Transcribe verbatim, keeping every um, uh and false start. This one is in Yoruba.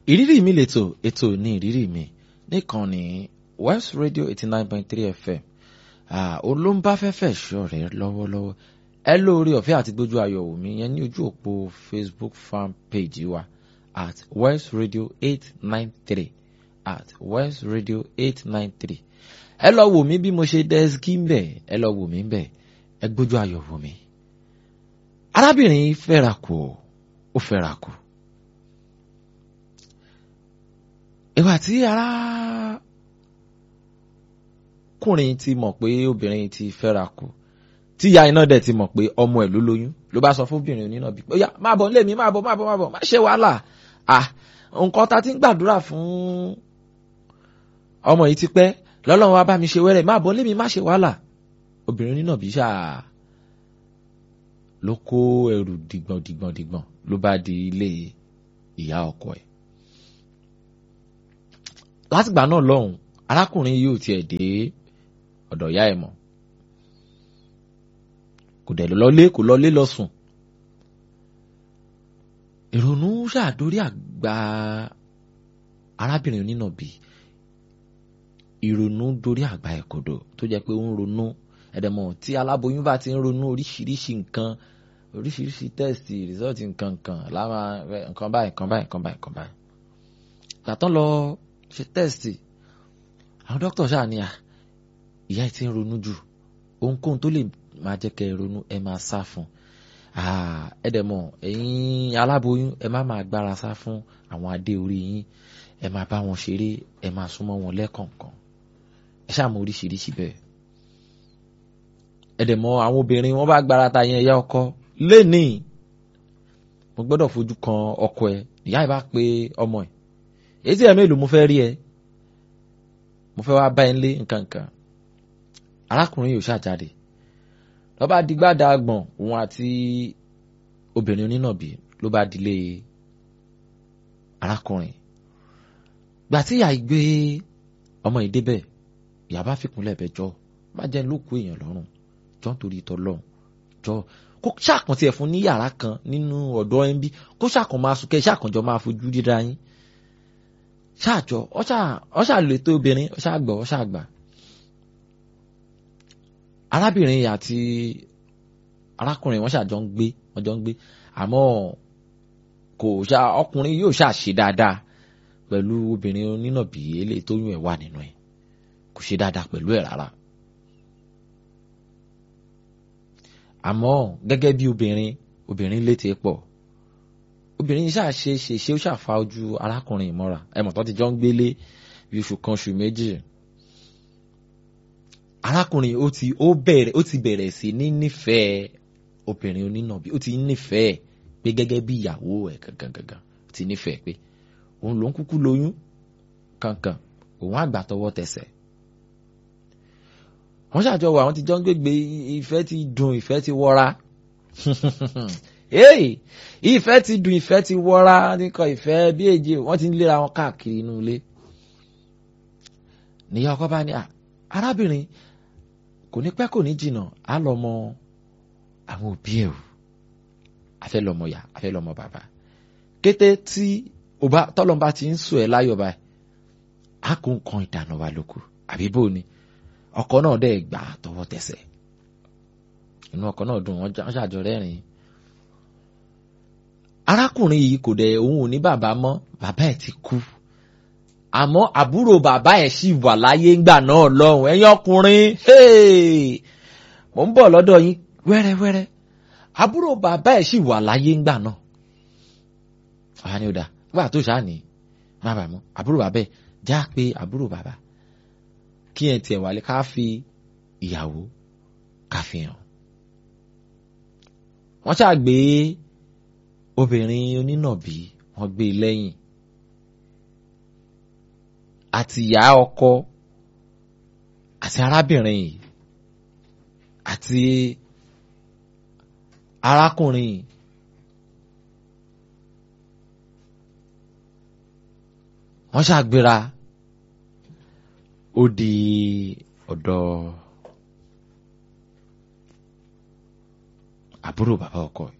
ìrírí mi lètò ètò ní ìrírí mi nìkan ní West Radio eighty nine point three F M olóńbáfẹ́fẹ́ ṣọ́ rẹ̀ lọ́wọ́lọ́wọ́ ẹ lóore ọ̀fẹ́ àti gbójú ayọ̀ wò mí yẹn ní ojú òpó Facebook fan page wa at West Radio eight nine three at West Radio eight nine three ẹ lọ wò mí bí mo ṣe dẹ́síkì ń bẹ̀ ẹ lọ wò mí ń bẹ̀ ẹ gbójú ayọ̀ wò mí. arábìnrin fẹ́ra kù ó fẹ́ra kù. ìgbà tí arákùnrin ti mọ̀ pé obìnrin ti fẹ́ra kù tí ìyá iná dẹ̀ ti mọ̀ pé ọmọ ẹ̀ ló lóyún ló bá sọ fún obìnrin onínàbí pé ó yá máa bọ̀ nílé mi máa bọ̀ máa bọ̀ máa bọ̀ má ṣe wàhálà ah nǹkan ta ti ń gbàdúrà fún ọmọ yìí ti pẹ́ lọ́lọ́run wá bá mi ṣe wẹ́rẹ́ máa bọ̀ nílé mi má ṣe wàhálà obìnrin onínàbí ṣáà ló kó ẹrù dìgbọ̀n dìgbọ̀n dìgbọ̀n ló bá di ilé ìyá ọkọ ẹ̀. látìgbà náà lọ́hùn arákùnrin yìí ò tiẹ̀ dé ọ̀dọ̀ ìyá ẹ̀ mọ́ kò dẹ̀ lọlé kò lọlé lọ sùn. ìrònú ṣàdórí àgbà arábìnrin onínàbí ìrònú dórí àgbà ẹ̀kọ́dọ̀ tó jẹ́ pé ó ń ronú ẹ̀dẹ̀mọ̀ tí aláboyún bá ti ń ronú oríṣiríṣi nǹkan oríṣiríṣi tẹ́ẹ̀sì rìsọ́ọ̀tì nǹkan kan láwọn nǹkan báyìí nǹkan báyìí nǹkan báyìí nǹkan báyìí. gbàtán lọ ṣe tẹ́ẹ̀sì àwọn dókítà ṣáà ní à ìyá ẹ̀ ti ń ronú jù ohunkóhun tó lè máa jẹ́ kẹ́ ẹ ronú ẹ máa sá fún ẹ̀dẹ̀mọ̀ ẹ̀yin aláboyún ẹ má máa gbára sá fún àwọn adé orí yín ẹ máa bá wọn ṣeré ẹ máa súnmọ́ wọn lẹ́kọ̀ọ̀kan ẹ ṣáà mọ oríṣiríṣi bẹ́ẹ̀. ẹ̀dẹ̀mọ̀ àwọn obìnrin wọn bá gbára ta yẹn ẹ̀yà ọkọ lénìí mo gbọ́dọ̀ fojú kan ọkọ ẹ̀ ìyá ẹ̀ bá pe ọmọ ẹ̀ èyí tí ẹ̀ mélòó mo fẹ́ rí ẹ mo fẹ́ wá bá ẹ lé nǹkan kan arákùnrin yóò ṣàjáde ló bá digbádà àgbọ̀n òun àti obìnrin onínàbí ló bá dilé arákùnrin gbà tí ìyá ìgbé ọmọ yìí débẹ̀ ìyá bá fìkúnlẹ̀ bẹ́ẹ̀ jọ má jẹ́ lóko èèyàn lọ́rùn jọ́ nítorí ìtọ́ lọ́hùn jọ kó ṣàkàn tiẹ̀ fún ní yàrá kan nínú ọ̀dọ̀ ẹ̀ ń bí kó ṣàkàn máa sùn kẹ́ ṣàkànjọ máa fojú ríra yín ṣáàjọ ọṣà lè tó obìnrin ọṣà gbọ́ ọṣà gbà. arábìnrin àti arákùnrin wọn ṣàjọ ń gbé wọn jọ ń gbé àmọ́ kò ṣá ọkùnrin yóò ṣàṣe dáadáa pẹ̀lú obìnrin onínàbí eléyìí tó yún ẹ̀ wà nínú ẹ̀ kò ṣe dáadáa pẹ̀lú ẹ̀ rárá. àmọ́ gẹ́gẹ́ bí obìnrin obìnrin létí pọ̀ obìnrin ṣáà ṣe ṣe ṣe ó ṣàfa ojú arákùnrin ìmọ́ra ẹ̀mọ̀ tó ti jọ ń gbélé bí oṣù kan oṣù méjì. arákùnrin ó ti ó bẹ̀rẹ̀ ó ti bẹ̀rẹ̀ sí ní nífẹ̀ẹ́ obìnrin onínàbí ó ti nífẹ̀ẹ́ pé gẹ́gẹ́ bí ìyàwó ẹ̀ gangan gangan ó ti nífẹ̀ẹ́ pé òun ló ń kúkú lóyún kankan òun àgbà tọwọ́ tẹsẹ̀. wọ́n ṣàjọ wà wọ́n ti jọ ń gbégbé ìfẹ́ ti dùn ìfẹ́ ti wọ́ra ìfẹ́ ti dùn ìfẹ́ ti wọ́ra nìkan ìfẹ́ bí èjì wọ́n ti ń léra wọn káàkiri inú ilé. níyà ọkọ bá ní arábìnrin kò ní pẹ́ kò ní jìnnà á lọ mọ àwọn òbí ẹ̀ o afẹ́ lọ́mọ yá afẹ́ lọ́mọ bàbá kété tí tọ́lọ́mbà ti ń sùn ẹ̀ láyọ̀ báyìí á kó nǹkan ìdáná wa lóko àbí bò ni ọkọ náà dẹ̀ gbà tọwọ́ tẹsẹ̀ inú ọkọ náà dùn wọ́n ṣàjọ rẹ́rìn-ín. arákùnrin yìí kò dẹ̀ òun ò ní bàbá mọ́ bàbá ẹ̀ ti kú àmọ́ àbúrò bàbá ẹ̀ sì wà láyé ńgbà náà lọ́hùn ẹ̀yin ọkùnrin mò ń bọ̀ lọ́dọ̀ yín wẹ́rẹ́wẹ́rẹ́ àbúrò bàbá ẹ̀ sì wà láyé ńgbà náà. ọ̀hán ni ó dà wà tó ṣáà ní má bàá mọ́ àbúrò bàbá ẹ̀ já pé àbúrò bàbá kí ẹ̀ tiẹ̀ wálé ká fi ìyàwó ká fi hàn. wọ́n ṣáà gbé obìnrin onínàbí wọ́n gbé lẹ́yìn àti ìyá ọkọ àti arábìnrin yìí àti arákùnrin yìí wọ́n ṣàgbéra ó di ọ̀dọ̀ àbúrò bàbá ọkọ